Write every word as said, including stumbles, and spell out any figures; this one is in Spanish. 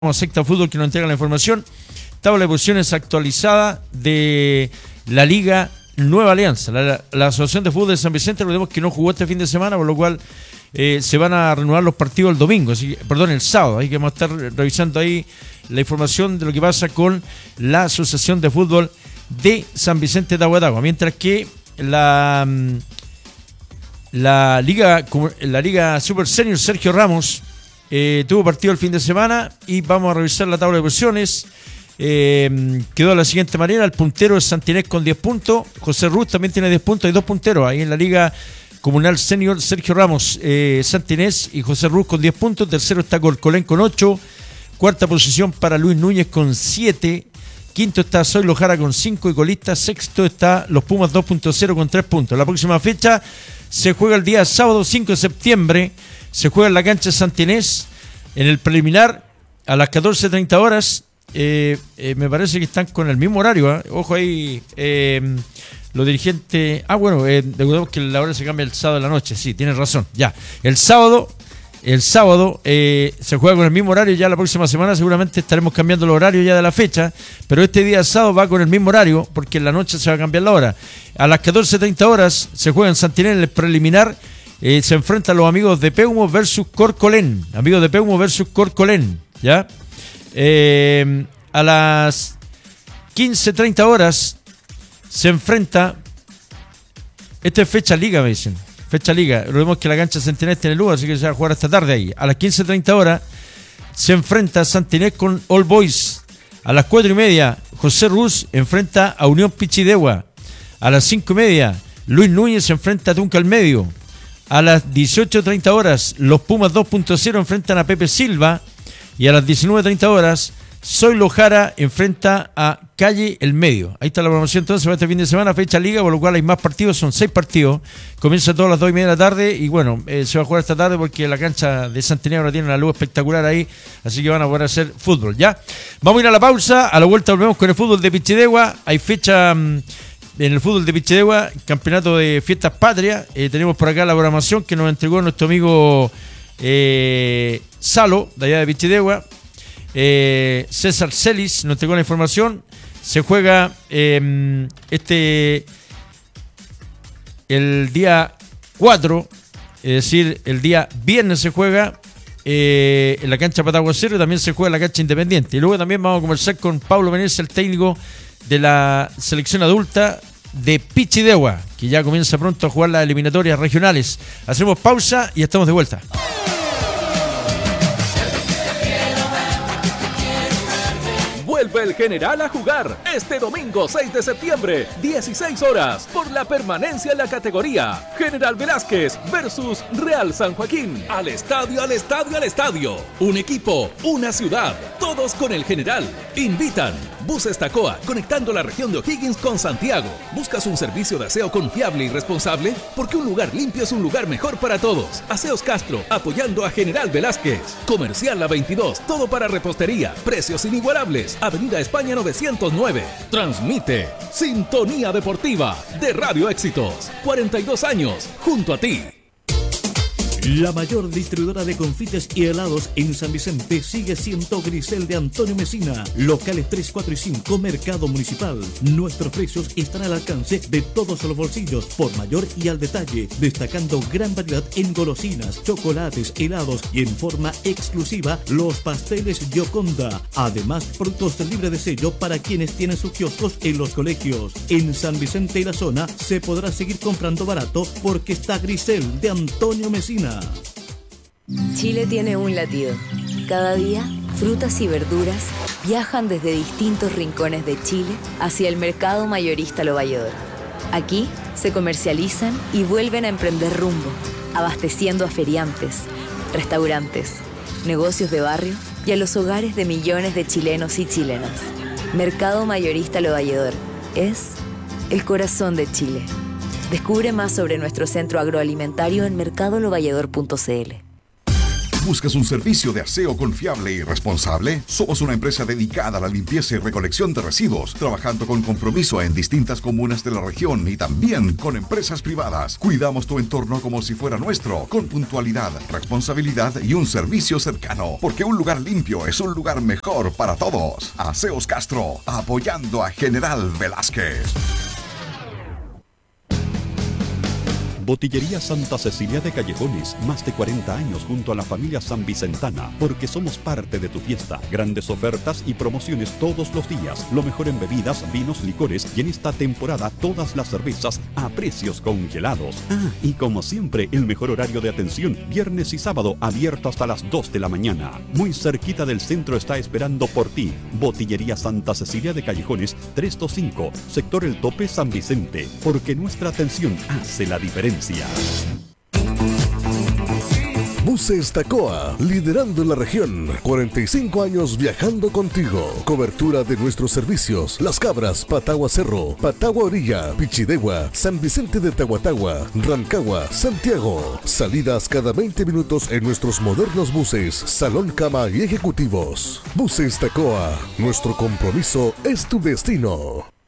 Secta Fútbol, que nos entrega la información. Tabla de posiciones actualizada de la Liga Nueva Alianza. La, la Asociación de Fútbol de San Vicente, recordemos que no jugó este fin de semana, por lo cual eh, se van a reanudar los partidos el domingo, así que, perdón, el sábado. Así que vamos a estar revisando ahí la información de lo que pasa con la Asociación de Fútbol de San Vicente de Aguatagua. Mientras que la, la Liga, la Liga Super Senior Sergio Ramos Eh, tuvo partido el fin de semana y vamos a revisar la tabla de posiciones. Eh, quedó de la siguiente manera: el puntero es Santinés con diez puntos, José Ruz también tiene diez puntos, hay dos punteros ahí en la Liga Comunal Senior, Sergio Ramos, eh, Santinés y José Ruz con diez puntos. Tercero está Corcolén con ocho, cuarta posición para Luis Núñez con siete, quinto está Zoilo Jara con cinco y colista sexto está Los Pumas dos punto cero con tres puntos. La próxima fecha se juega el día sábado cinco de septiembre. Se juega en la cancha Santinés, en el preliminar, a las catorce treinta horas. Eh, eh, me parece que están con el mismo horario, ¿eh? Ojo ahí, eh, los dirigentes... Ah, bueno, eh, recordemos que la hora se cambia el sábado de la noche, sí, tienes razón, ya. El sábado, el sábado eh, se juega con el mismo horario, ya la próxima semana seguramente estaremos cambiando el horario ya de la fecha, pero este día sábado va con el mismo horario, porque en la noche se va a cambiar la hora. A las catorce treinta horas se juega en Santinés, en el preliminar. Eh, se enfrentan los amigos de Peumo versus Corcolén. Amigos de Peumo versus Corcolén, ¿ya? Eh, a las quince treinta horas se enfrenta. Esta es fecha liga, me dicen. Fecha liga. Lo vemos que la cancha Santinés tiene luz, así que se va a jugar esta tarde ahí. A las quince treinta horas se enfrenta Santinés con All Boys. A las cuatro y media, José Ruz enfrenta a Unión Pichidegua. A las cinco y media, Luis Núñez se enfrenta a Tunca al Medio. A las dieciocho treinta horas, los Pumas dos punto cero enfrentan a Pepe Silva. Y a las diecinueve treinta horas, Zoilo Jara enfrenta a Calle El Medio. Ahí está la programación entonces para este fin de semana, fecha liga, por lo cual hay más partidos, son seis partidos. Comienza todas las dos y media de la tarde y bueno, eh, se va a jugar esta tarde porque la cancha de Santinés ahora tiene una luz espectacular ahí, así que van a poder hacer fútbol, ¿ya? Vamos a ir a la pausa, a la vuelta volvemos con el fútbol de Pichidegua. Hay fecha... Mmm, en el fútbol de Pichidegua, campeonato de fiestas patrias. Eh, tenemos por acá la programación que nos entregó nuestro amigo eh, Salo, de allá de Pichidegua. Eh, César Celis nos entregó la información. Se juega eh, este el día cuatro, es decir, el día viernes se juega eh, en la cancha Pataguacero y también se juega en la cancha Independiente. Y luego también vamos a conversar con Pablo Menezes, el técnico de la selección adulta de Pichidegua, que ya comienza pronto a jugar las eliminatorias regionales. Hacemos pausa y estamos de vuelta. Vuelve el General a jugar este domingo seis de septiembre, dieciséis horas, por la permanencia en la categoría. General Velázquez versus Real San Joaquín. Al estadio, al estadio, al estadio. Un equipo, una ciudad, todos con el General. Invitan Buses Tacoa, conectando la región de O'Higgins con Santiago. ¿Buscas un servicio de aseo confiable y responsable? Porque un lugar limpio es un lugar mejor para todos. Aseos Castro, apoyando a General Velázquez. Comercial La veintidós, todo para repostería. Precios inigualables. Avenida España novecientos nueve. Transmite Sintonía Deportiva de Radio Éxitos. cuarenta y dos años, junto a ti. La mayor distribuidora de confites y helados en San Vicente sigue siendo Grisel de Antonio Mesina. Locales tres, cuatro y cinco, Mercado Municipal. Nuestros precios están al alcance de todos los bolsillos, por mayor y al detalle, destacando gran variedad en golosinas, chocolates, helados y en forma exclusiva los pasteles Gioconda. Además, productos libres de sello para quienes tienen sus kioscos en los colegios. En San Vicente y la zona se podrá seguir comprando barato porque está Grisel de Antonio Mesina. Chile tiene un latido. Cada día, frutas y verduras viajan desde distintos rincones de Chile hacia el mercado mayorista Lo Valledor. Aquí se comercializan y vuelven a emprender rumbo, abasteciendo a feriantes, restaurantes, negocios de barrio y a los hogares de millones de chilenos y chilenas. Mercado mayorista Lo Valledor es el corazón de Chile. Descubre más sobre nuestro centro agroalimentario en mercado lo valledor punto c l. ¿Buscas un servicio de aseo confiable y responsable? Somos una empresa dedicada a la limpieza y recolección de residuos, trabajando con compromiso en distintas comunas de la región y también con empresas privadas. Cuidamos tu entorno como si fuera nuestro, con puntualidad, responsabilidad y un servicio cercano, porque un lugar limpio es un lugar mejor para todos. Aseos Castro, apoyando a General Velázquez. Botillería Santa Cecilia de Callejones, más de cuarenta años junto a la familia San Vicentana, porque somos parte de tu fiesta. Grandes ofertas y promociones todos los días, lo mejor en bebidas, vinos, licores y en esta temporada todas las cervezas a precios congelados. Ah, y como siempre, el mejor horario de atención, viernes y sábado abierto hasta las dos de la mañana. Muy cerquita del centro está esperando por ti. Botillería Santa Cecilia de Callejones, trescientos veinticinco, sector El Tope, San Vicente, porque nuestra atención hace la diferencia. Buses Tacoa, liderando en la región, cuarenta y cinco años viajando contigo. Cobertura de nuestros servicios: Las Cabras, Patagua Cerro, Patagua Orilla, Pichidegua, San Vicente de Tahuatahua, Rancagua, Santiago. Salidas cada veinte minutos en nuestros modernos buses, salón cama y ejecutivos. Buses Tacoa, nuestro compromiso es tu destino.